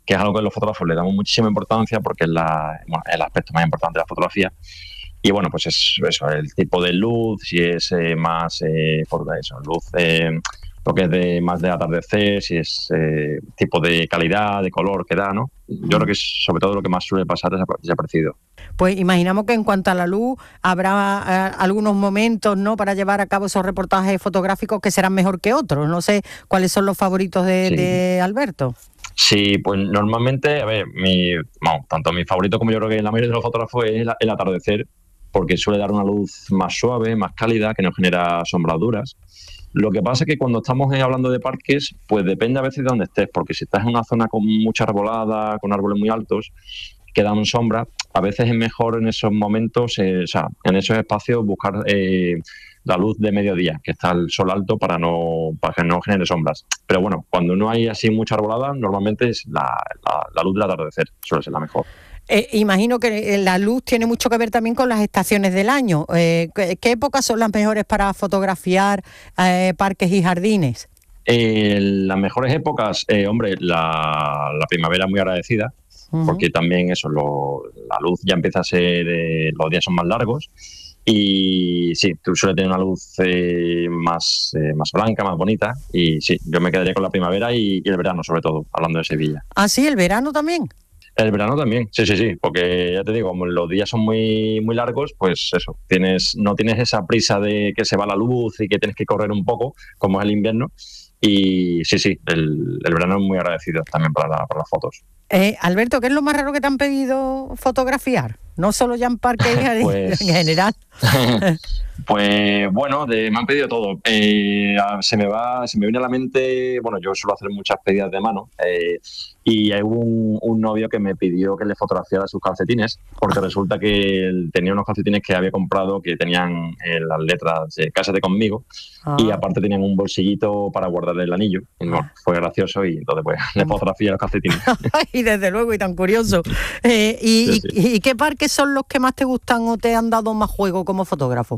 que es algo que los fotógrafos le damos muchísima importancia porque es el aspecto más importante de la fotografía. Y bueno, pues es eso, el tipo de luz, si es más por eso, luz, lo que es más de atardecer, si es tipo de calidad, de color que da, ¿no? Yo creo que es sobre todo lo que más suele pasar desapercibido. Pues imaginamos que en cuanto a la luz habrá algunos momentos, ¿no?, para llevar a cabo esos reportajes fotográficos que serán mejor que otros. No sé cuáles son los favoritos de Alberto. Sí, pues normalmente, a ver, tanto mi favorito como yo creo que la mayoría de los fotógrafos es el atardecer, porque suele dar una luz más suave, más cálida, que no genera sombras duras. Lo que pasa es que cuando estamos hablando de parques, pues depende a veces de dónde estés, porque si estás en una zona con mucha arbolada, con árboles muy altos, que dan sombra, a veces es mejor en esos momentos, en esos espacios, buscar la luz de mediodía, que está el sol alto para que no genere sombras. Pero bueno, cuando no hay así mucha arbolada, normalmente es la luz del atardecer, suele ser la mejor. Imagino que la luz tiene mucho que ver también con las estaciones del año. ¿Qué épocas son las mejores para fotografiar parques y jardines? Las mejores épocas, la primavera muy agradecida, porque también eso, la luz ya empieza a ser, los días son más largos y sí, tú suele tener una luz más blanca, más bonita, y sí, yo me quedaría con la primavera y el verano sobre todo, hablando de Sevilla. ¿Ah, sí? ¿El verano también? El verano también, sí, porque ya te digo, como los días son muy, muy largos, pues eso, no tienes esa prisa de que se va la luz y que tienes que correr un poco, como es el invierno, y sí, el verano es muy agradecido también para las fotos. Alberto, ¿qué es lo más raro que te han pedido fotografiar? No solo ya en parques pues, en general. Pues bueno, me han pedido todo. Se me viene a la mente, bueno, yo suelo hacer muchas pedidas de mano, y hay un novio que me pidió que le fotografiara sus calcetines, porque resulta que él tenía unos calcetines que había comprado que tenían las letras de Cásate conmigo, y aparte tenían un bolsillito para guardarle el anillo. Y bueno, fue gracioso y entonces pues le fotografié los calcetines. Y desde luego, y tan curioso. ¿Y qué parques son los que más te gustan o te han dado más juego como fotógrafo?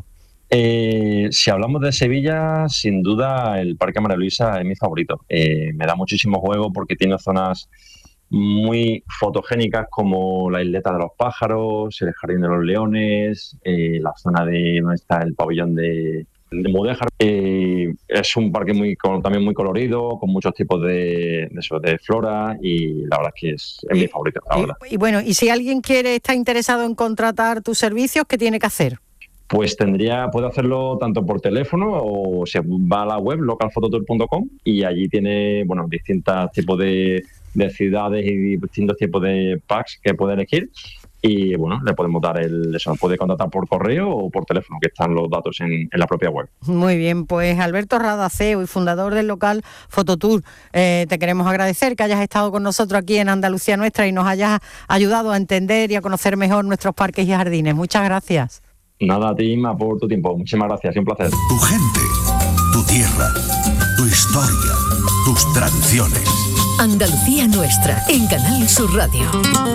Si hablamos de Sevilla, sin duda el Parque María Luisa es mi favorito. Me da muchísimo juego porque tiene zonas muy fotogénicas como la isleta de los pájaros, el jardín de los leones, la zona de donde está el pabellón de Mudéjar. Es un parque también muy colorido, con muchos tipos de flora, y la verdad es que es mi favorito, la verdad. Y bueno, y si alguien está interesado en contratar tus servicios, ¿qué tiene que hacer? Pues puede hacerlo tanto por teléfono o se va a la web localfototour.com y allí tiene distintos tipos de ciudades y distintos tipos de packs que puede elegir, y bueno, le podemos dar puede contactar por correo o por teléfono, que están los datos en la propia web. Muy bien, pues Alberto Rada, CEO y fundador del local Fototour, te queremos agradecer que hayas estado con nosotros aquí en Andalucía Nuestra y nos hayas ayudado a entender y a conocer mejor nuestros parques y jardines. Muchas gracias. Nada, a ti, Inma, por tu tiempo. Muchísimas gracias, un placer. Tu gente, tu tierra, tu historia, tus tradiciones. Andalucía Nuestra, en Canal Sur Radio.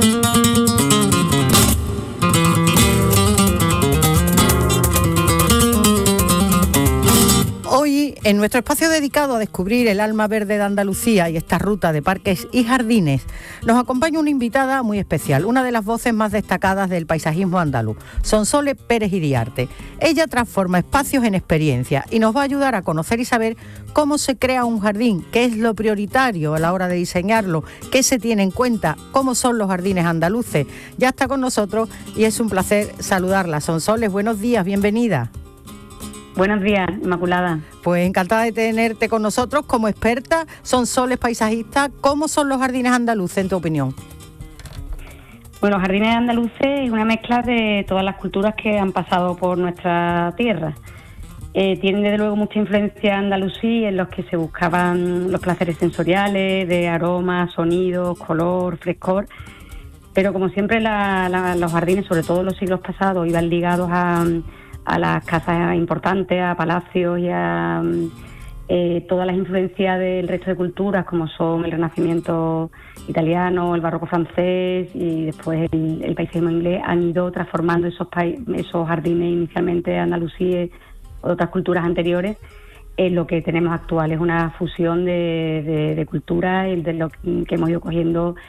Hoy, en nuestro espacio dedicado a descubrir el alma verde de Andalucía y esta ruta de parques y jardines, nos acompaña una invitada muy especial, una de las voces más destacadas del paisajismo andaluz, Sonsoles Pérez Iriarte. Ella transforma espacios en experiencia y nos va a ayudar a conocer y saber cómo se crea un jardín, qué es lo prioritario a la hora de diseñarlo, qué se tiene en cuenta, cómo son los jardines andaluces. Ya está con nosotros y es un placer saludarla. Sonsoles, buenos días, bienvenida. Buenos días, Inmaculada. Pues encantada de tenerte con nosotros como experta. Sonsoles, paisajista. ¿Cómo son los jardines andaluces, en tu opinión? Bueno, los jardines andaluces es una mezcla de todas las culturas que han pasado por nuestra tierra. Tienen desde luego mucha influencia andalusí, en los que se buscaban los placeres sensoriales, de aromas, sonidos, color, frescor. Pero como siempre los jardines, sobre todo en los siglos pasados, iban ligados a las casas importantes, a palacios y a todas las influencias del resto de culturas, como son el Renacimiento italiano, el barroco francés y después el paisajismo inglés, han ido transformando esos jardines inicialmente andalusíes o de otras culturas anteriores en lo que tenemos actual. Es una fusión de culturas, de lo que hemos ido cogiendo